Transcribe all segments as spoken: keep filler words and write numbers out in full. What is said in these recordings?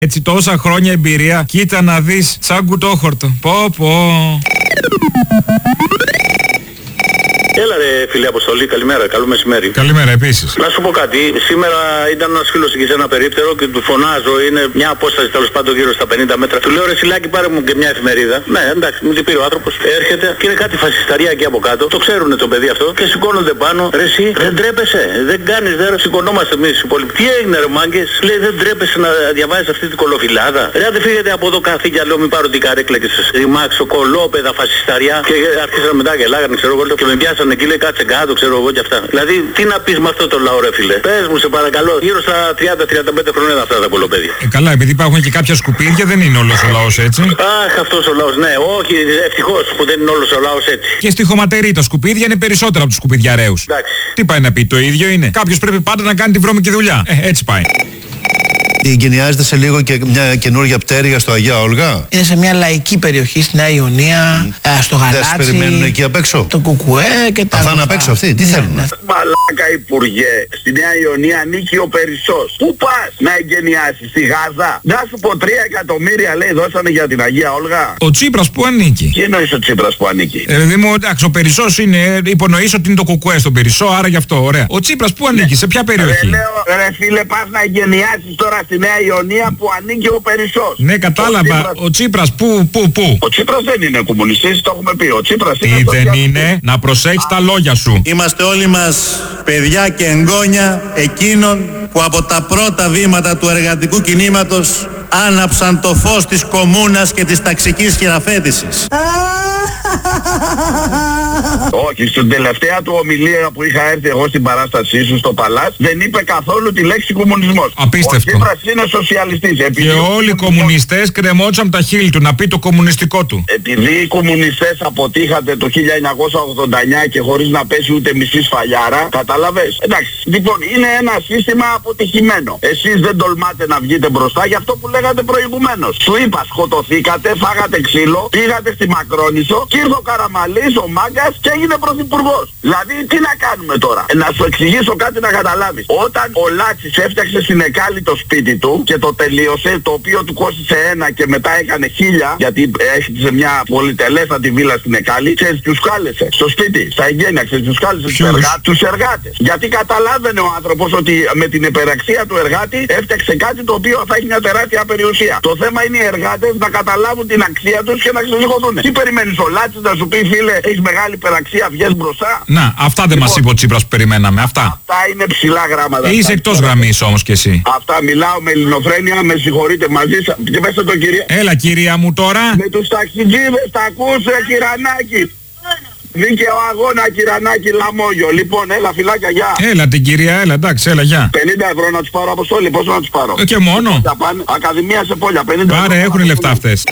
Έτσι τόσα χρόνια εμπειρία, κοίτα να δεις, σαν κουτόχορτο. Πω πω. Έλα ρε φίλε Αποστολή, καλημέρα, καλό μεσημέρι. Καλημέρα επίσης. Να σου πω κάτι, σήμερα ήταν ένας φίλος εκεί σε ένα περίπτερο και του φωνάζω, είναι μια απόσταση τέλος πάντων γύρω στα πενήντα μέτρα. Του λέω ρε Σιλάκη, πάρε μου και μια εφημερίδα. Ναι, εντάξει, μου την πήρε ο άνθρωπος, έρχεται και είναι κάτι φασισταρία εκεί από κάτω. Το ξέρουνε το παιδί αυτό και σηκώνονται πάνω. Ρε εσύ, δεν τρέπεσαι, δεν κάνεις, δεν σηκωνόμαστε εμείς οι υπόλοιποι. Τι έγινε ρε μάγκες, λέει δεν τρέπεσαι να διαβάζεις αυτή την κολοφυλάδα. Ρε αν δεν φύγετε από εδώ καθήκια, λέω μην πάρω την καρέκλα και σας ρημάξω κολόπεδα φασισταριά και άρχισαν μετά και λάγανε ξέρω εγώ και με πιάσανε εκεί λέει κάτσε κάτω ξέρω εγώ και αυτά. Δηλαδή τι να πεις με αυτό το λαό ρε φίλε. Πες μου σε παρακαλώ, γύρω στα τριάντα τριάντα πέντε χρόνια αυτά τα κολοπέδια. Ε, καλά, επειδή υπάρχουν και κάποια σκουπίδια δεν είναι όλος ο λαός έτσι. Αχ αυτός ο λαός, ναι, όχι ευτυχώς που δεν είναι όλος ο λαός έτσι. Και στη χωματερή τα σκουπίδια είναι περισσότερα από τους σκουπιδιαρέους. Εντάξει. Τι πάει να πει, το ίδιο είναι. Κάποιος πρέπει πάντα να κάνει τη βρώμικη δουλειά. Ε, έτσι πάει. Εγκαινιάζεται σε λίγο και μια καινούργια πτέρυγα στο Αγία Όλγα. Είναι σε μια λαϊκή περιοχή στη Νέα Ιωνία, mm. στο Γαλάτσι. Δεν σε περιμένουν εκεί απ' έξω. Το Κουκουέ και τα θα είναι απ' έξω αυτοί, τι ναι, θέλουν. Ναι. Μαλάκα υπουργέ, στη Νέα Ιωνία ανήκει ο Περισσός. Πού πας να εγκαινιάσεις, στη Γάζα. Να σου πω τρία εκατομμύρια λέει δώσανε για την Αγία Όλγα. Ο Τσίπρας που ανήκει. Τι εννοείς ο Τσίπρας που ανήκει. Ε, δηλαδή μου, εντάξει, ο Περισσός είναι, υπονοείς ότι είναι το Κουκουέ στον Περισσό, άρα γι' αυτό, ωραία. Ο Τσίπρας που ανήκει, ναι. σε ποια περιοχή. Ρε, λέω, ρε φίλε, πας να εγκαινιάσεις τώρα στη Νέα Ιωνία που ανήκει ο Περισσός. Ναι, κατάλαβα. Ο Τσίπρας, ο Τσίπρας πού, πού, πού. Ο Τσίπρας δεν είναι κομμουνιστής, το έχουμε πει. Ο Τσίπρας τι είναι. Τι δεν είναι, να προσέχεις τα λόγια σου. Είμαστε όλοι μας παιδιά και εγγόνια εκείνων που από τα πρώτα βήματα του εργατικού κινήματος άναψαν το φως της κομμούνας και της ταξικής χειραφέτησης. Όχι, στην τελευταία του ομιλία που είχα έρθει εγώ στην παράστασή σου στο Παλάς δεν είπε καθόλου τη λέξη κομμουνισμός. Απίστευτο. Ο Τσίπρας είναι σοσιαλιστής. Και όλοι οι κομμουνιστές κρεμόντουσαν τα χείλη του να πει το κομμουνιστικό του. Επειδή οι κομμουνιστές αποτύχατε το χίλια εννιακόσια ογδόντα εννιά και χωρίς να πέσει ούτε μισή σφαλιάρα, καταλαβες. Εντάξει, λοιπόν είναι ένα σύστημα αποτυχημένο. Εσείς δεν τολμάτε να βγείτε μπροστά για αυτό που λέγατε προηγουμένως. Σου είπα, σκοτωθήκατε, φάγατε ξύλο, πήγατε στη Μακρόνισσο και ήρθε ο Καραμαλής, ο Μάγκας και έγινε πρωθυπουργός. Δηλαδή τι να κάνουμε τώρα. Ε, να σου εξηγήσω κάτι να καταλάβεις. Όταν ο Λάτσης έφτιαξε στην Εκάλη το σπίτι του και το τελείωσε, το οποίο του κόστησε ένα και μετά έκανε χίλια, γιατί έχετε μια πολυτελέστατη βίλα στην Εκάλη, ξέρεις τους κάλεσε στο σπίτι, στα εγγένεια, ξέρεις τους κάλεσε τους, εργά, τους εργάτες. Γιατί καταλάβαινε ο άνθρωπος ότι με την υπεραξία του εργάτη έφτιαξε κάτι το οποίο θα έχει μια τεράστια περιουσία. Το θέμα είναι οι εργάτες να καταλάβουν την αξία τους και να ξεσηκωθούν. Τι περιμένεις ο Λάτσης να σου πει φίλε, έχεις μεγάλη υπεραξία, βγες μπροστά. Να, αυτά δεν λοιπόν, μας είπε ο Τσίπρας που περιμέναμε, αυτά. Αυτά είναι ψηλά γράμματα. Ε, είσαι εκτός γραμμής όμως κι εσύ. Αυτά μιλάω με ελληνοφρένεια, με συγχωρείτε μαζί σας. Και πέστε το κυρία. Έλα κυρία μου τώρα. Με τους ταξιτζίδες, τα ακούς ρε κυρανάκι. Δίκαιο αγώνα κυρανάκι Λαμόγιο. Λοιπόν, έλα φυλάκια, γεια. Έλα την κυρία, έλα εντάξει, έλα γεια. πενήντα ευρώ να τους πάρω Αποστόλη, πόσο να τους πάρω. Ε, και μόνο. Ακαδημία σε πόλια, πενήντα ευρώ. Πάρε, έχουν λεφτά αυτές.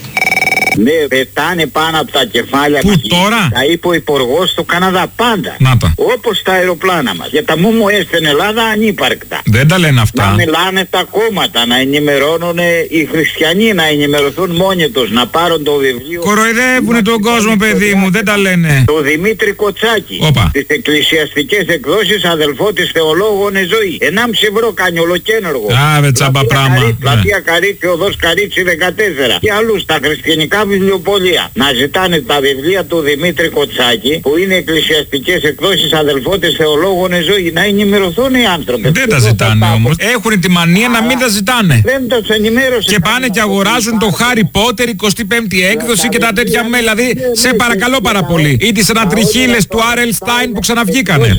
Ναι, πετάνε πάνω από τα κεφάλια. Πού τώρα? Τα είπε ο υπουργός του Καναδά πάντα. Να τα. Όπως τα αεροπλάνα μας. Για τα ΜΜΕ στην Ελλάδα ανύπαρκτα. Δεν τα λένε αυτά. Να μιλάνε τα κόμματα, να ενημερώνουν οι χριστιανοί, να ενημερωθούν μόνοι τους, να πάρουν το βιβλίο. Κοροϊδεύουνε τον κόσμο παιδί μου, δεν τα λένε. Το Δημήτρη Κοτσάκη. Όπα. Τις εκκλησιαστικές εκδόσεις, αδελφό της θεολόγων ζωή. ενάμιση ευρώ κάνει ολοκένουργο. Ά, τσάμπα πράγμα. Πλατεία Καρίτσι, οδός Καρίτσι δεκατέσσερα. Και αλλού στα χριστιανικά βιβλιοπωλεία. Να ζητάνε τα βιβλία του Δημήτρη Κοτσάκη που είναι εκκλησιαστικές εκδόσεις αδελφό της θεολόγων ζωή. Να ενημερωθούν οι άνθρωποι. Δεν τα ζητάνε όμως. Έχουν τη μανία να μην τα ζητάνε. Δεν τα ενημέρωσε. Και πάνε και αγοράζουν το Χάρι Πότερ εικοστή πέμπτη έκδοση και τα τέτοια μέλη. Δηλαδή σε παρακαλώ πάρα πολύ. Ή τις ανατριχίλες του Άρ Ελ Στάιν που ξαναβγήκανε.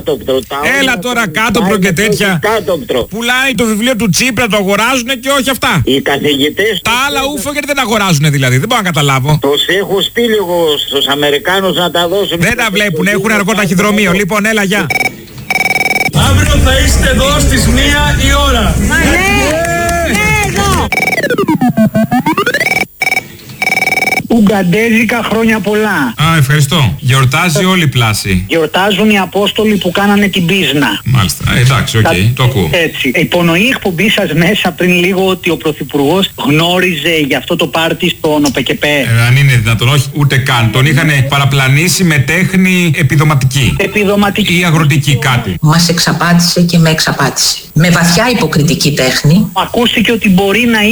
Έλα τώρα κάτωπτρο και τέτοια. Πουλάει το βιβλίο του Τσίπρα, το αγοράζουν και όχι αυτά. Οι καθηγητές. Τα άλλα ούφο γιατί δεν αγοράζουν δηλαδή. Δεν μπορώ να καταλάβω. Τους έχω στείλει εγώ στους Αμερικάνους να τα δώσουν. Δεν τα βλέπουν, έχουν αργό ταχυδρομείο. Λοιπόν, έλα, γεια. Αύριο θα είστε εδώ στις μία η ώρα. Μα ναι, ναι, εδώ. Τσιγκαντέζικα χρόνια πολλά. Α, ευχαριστώ. Γιορτάζει όλη η πλάση. Γιορτάζουν οι Απόστολοι που κάνανε την πίσνα. Μάλιστα. Ε, εντάξει, οκ, okay, το ακούω. Έτσι. Υπονοεί η εκπομπή σας μέσα πριν λίγο ότι ο Πρωθυπουργός γνώριζε για αυτό το πάρτι στον ΟΠΕΚΕΠΕ. Ε, αν είναι δυνατόν, όχι, ούτε καν. Τον είχαν παραπλανήσει με τέχνη επιδοματική. Επιδοματική. Ή αγροτική κάτι. Μας εξαπάτησε και με εξαπάτησε. Με βαθιά υποκριτική τέχνη. Ακούστηκε ότι μπορεί να